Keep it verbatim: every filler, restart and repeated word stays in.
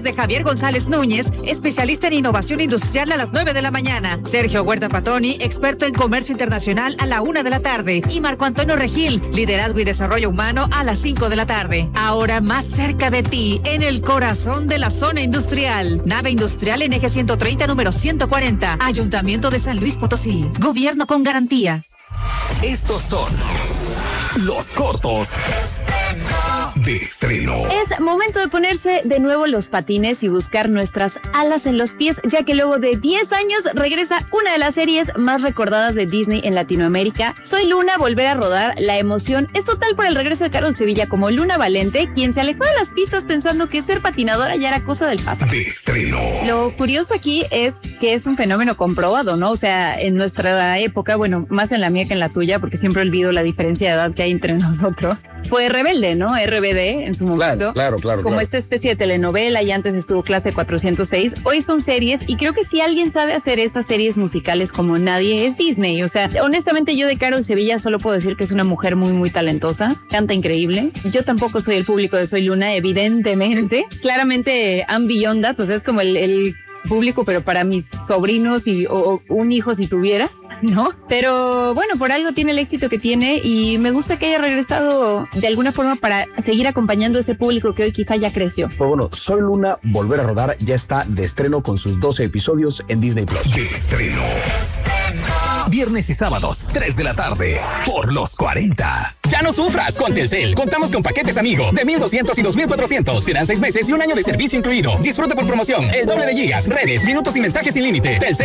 de Javier González Núñez, especialista en innovación industrial, a las nueve de la mañana. Sergio Huerta Patoni, experto en comercio internacional, a la una de la tarde. Y Marco Antonio Regil, liderazgo y desarrollo humano, a las cinco de la tarde. Ahora más cerca de ti, en el corazón de la zona industrial. Nave industrial en eje ciento treinta, número ciento cuarenta. Ayuntamiento de San Luis Potosí. Gobierno con garantía. Estos son los cortos de estreno. Es momento de ponerse de nuevo los patines y buscar nuestras alas en los pies, ya que luego de diez años regresa una de las series más recordadas de Disney en Latinoamérica. Soy Luna, volver a rodar. La emoción es total por el regreso de Carol Sevilla como Luna Valente, quien se alejó de las pistas pensando que ser patinadora ya era cosa del pasado. De estreno. Lo curioso aquí es que es un fenómeno comprobado, ¿no? O sea, en nuestra época, bueno, más en la mía que en la tuya, porque siempre olvido la diferencia de edad que hay entre nosotros, fue Rebelde, ¿no? R B D en su momento. Claro, claro, claro. Como claro. esta especie de telenovela, y antes estuvo Clase cuatrocientos seis. Hoy son series, y creo que si alguien sabe hacer esas series musicales como nadie, es Disney. O sea, honestamente, yo de Carol Sevilla solo puedo decir que es una mujer muy, muy talentosa. Canta increíble. Yo tampoco soy el público de Soy Luna, evidentemente. Claramente, I'm beyond that. O sea, es como el... el público, pero para mis sobrinos y o, o un hijo si tuviera, ¿no? Pero bueno, por algo tiene el éxito que tiene, y me gusta que haya regresado de alguna forma para seguir acompañando a ese público que hoy quizá ya creció. Pues bueno, Soy Luna, volver a rodar, ya está de estreno con sus doce episodios en Disney Plus. De estreno. Viernes y sábados, tres de la tarde, por los cuarenta. Ya no sufras, con Telcel contamos con paquetes amigo de mil doscientos y dos mil cuatrocientos. Te dan seis meses y un año de servicio incluido. Disfruta por promoción el doble de gigas, redes, minutos y mensajes sin límite. Telcel.